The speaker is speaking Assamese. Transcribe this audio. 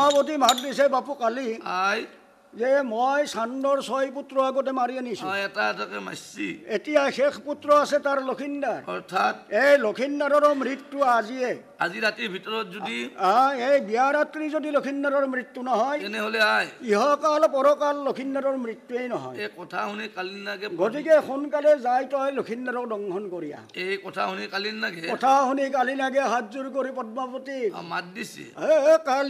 পদ্মাৱতী মাত দিছে বাপু কালি আই যে মই চান্দৰ 6 পুত্ৰ আগতে মাৰি আনিছো এটা এটাকে মাৰছি এতিয়া শেষ পুত্ৰ আছে তাৰ লক্ষিন্দাৰ অৰ্থাৎ এই লক্ষিন্দাৰৰ মৃত্যু আজিয়ে আজি ৰাতিৰ ভিতৰত যদি এই বিয়া ৰাত্ৰি যদি লক্ষিন্দাৰৰ মৃত্যু নহয় তেনেহ'লে আই ইহকাল পৰকাল লক্ষিন্দাৰৰ মৃত্যুৱেই নহয় এই কথা শুনি কালি নাগে গতিকে সোনকালে যাই তই লক্ষিন্দাৰক দংশন কৰি আহ এই কথা শুনি কালি নাগে কথা শুনি কালি নাগে হাতযোৰ কৰি পদ্মাৱতী মাত দিছে কালি